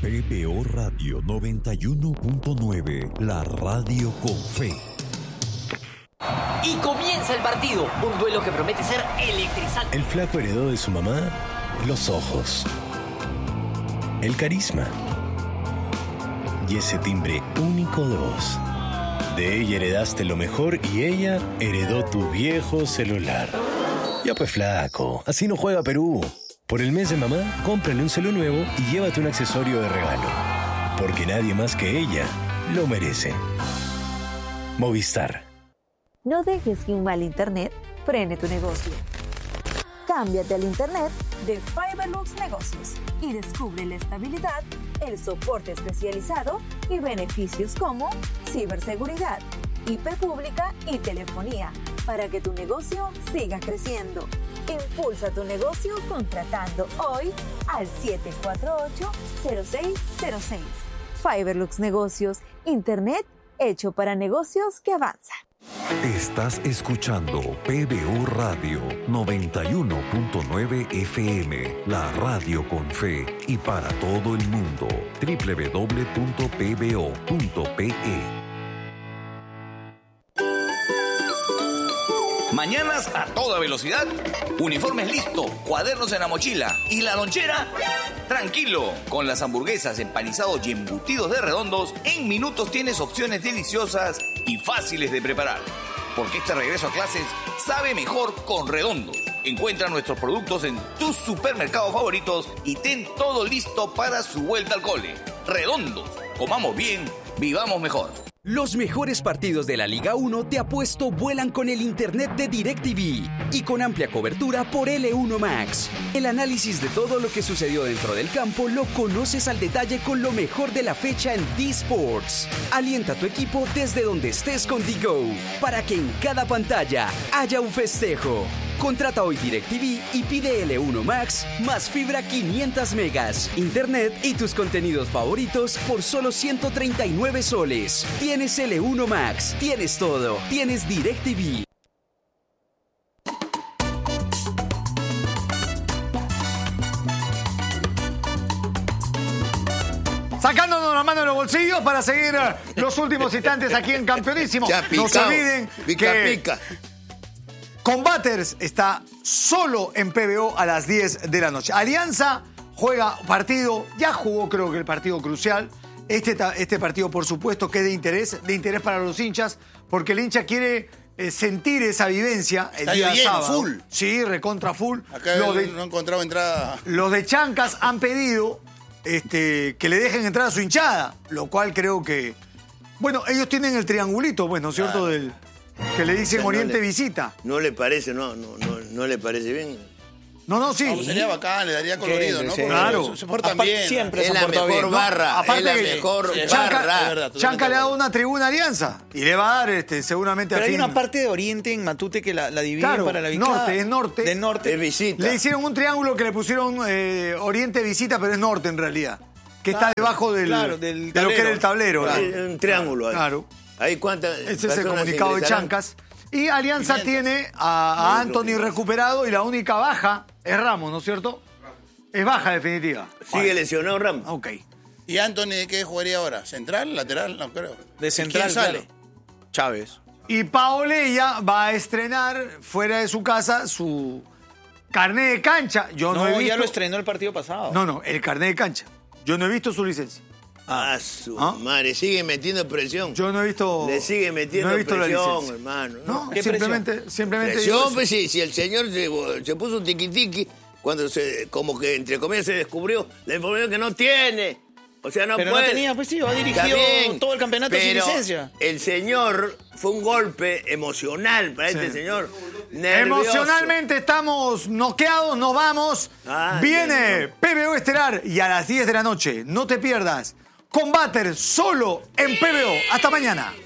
PBO Radio 91.9, la radio con fe. Y comienza el partido, un duelo que promete ser electrizante. El flaco heredó de su mamá los ojos, el carisma y ese timbre único de voz. De ella heredaste lo mejor y ella heredó tu viejo celular. Ya pues flaco, así no juega Perú. Por el mes de mamá, cómprale un celu nuevo y llévate un accesorio de regalo. Porque nadie más que ella lo merece. Movistar. No dejes que un mal internet frene tu negocio. Cámbiate al internet de Fiberlux Negocios y descubre la estabilidad, el soporte especializado y beneficios como ciberseguridad, IP pública y telefonía para que tu negocio siga creciendo. Impulsa tu negocio contratando hoy al 748-0606. Fiberlux Negocios, internet hecho para negocios que avanzan. Estás escuchando PBO Radio 91.9 FM, la radio con fe y para todo el mundo. www.pbo.pe. Mañanas a toda velocidad, uniformes listos, cuadernos en la mochila y la lonchera, tranquilo. Con las hamburguesas, empanizados y embutidos de Redondos, en minutos tienes opciones deliciosas y fáciles de preparar. Porque este regreso a clases sabe mejor con Redondos. Encuentra nuestros productos en tus supermercados favoritos y ten todo listo para su vuelta al cole. Redondos, comamos bien, vivamos mejor. Los mejores partidos de la Liga 1 te apuesto vuelan con el internet de DirecTV y con amplia cobertura por L1 Max. El análisis de todo lo que sucedió dentro del campo lo conoces al detalle con lo mejor de la fecha en D-Sports. Alienta a tu equipo desde donde estés con DGO para que en cada pantalla haya un festejo. Contrata hoy DirecTV y pide L1 Max más fibra 500 megas, internet y tus contenidos favoritos por solo 139 soles. Tienes L1 Max, tienes todo, tienes DirecTV. Sacándonos la mano de los bolsillos para seguir los últimos instantes aquí en Campeonísimo. No se olviden que Combaters está solo en PBO a las 10 de la noche. Alianza juega partido, ya jugó creo que el partido crucial. Este partido, por supuesto, que es de interés para los hinchas, porque el hincha quiere sentir esa vivencia el día lleno, sábado. full. Sí, recontra full. Acá no he encontrado entrada. Los de Chancas han pedido que le dejen entrar a su hinchada, lo cual creo que... Bueno, ellos tienen el triangulito, pues, ¿no es cierto? Que le dicen Oriente Visita. No le parece, no le parece bien. No, sí. No, sería bacán, le daría colorido, ¿no? Sí, claro. Se portan bien. Siempre es la mejor barra. Aparte es la mejor barra. Chanca le ha dado una tribuna a Alianza y le va a dar seguramente Pero a hay fin. una parte de Oriente en Matute que la divide Claro, para la victoria. es norte. De norte. Es Visita. Le hicieron un triángulo que le pusieron Oriente Visita, pero es norte en realidad. Que está debajo de lo que era el tablero. Claro. Un triángulo. Claro. Ahí cuántas. Ese es el comunicado de Chancas. Y Alianza tiene a Anthony recuperado y la única baja es Ramos, ¿no es cierto? Es baja definitiva. Sigue lesionado Ramos. Ok. ¿Y Anthony de qué jugaría ahora? ¿Central? ¿Lateral? No creo. De central, ¿Quién sale? claro. Chávez. Y Paolella va a estrenar fuera de su casa su carnet de cancha. Yo no he visto. Ya lo estrenó el partido pasado. No, el carnet de cancha. Yo no he visto su licencia. Su madre, sigue metiendo presión. Yo no he visto. Le sigue metiendo presión, hermano. No, ¿Qué simplemente. Presión, pues si el señor se puso un tiquitiqui cuando como que entre comillas se descubrió la información que no tiene. O sea, no pero puede. No tenía, pues sí, ha dirigido todo el campeonato sin licencia. El señor fue un golpe emocional para este señor. Nervioso. Emocionalmente estamos noqueados, nos vamos. Viene PBO Estelar y a las 10 de la noche, no te pierdas. Combater solo en PBO. Hasta mañana.